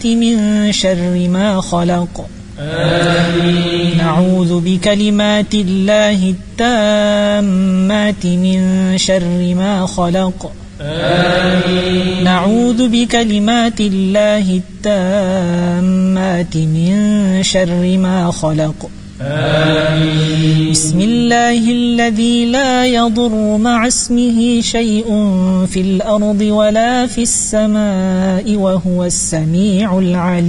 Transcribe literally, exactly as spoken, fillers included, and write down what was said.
من شر ما خلق. آمين. نعوذ بكلمات الله التامات من شر ما خلق. آمين. نعوذ بكلمات الله التامات من شر ما خلق. آمين. بسم الله الذي لا يضر مع اسمه شيء في الأرض ولا في السماء وهو السميع العليم.